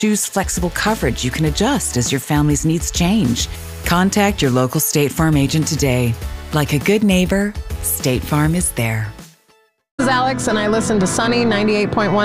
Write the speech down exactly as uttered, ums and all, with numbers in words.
Choose flexible coverage you can adjust as your family's needs change. Contact your local State Farm agent today. Like a good neighbor, State Farm is there. This is Alex, and I listen to Sunny ninety-eight point one.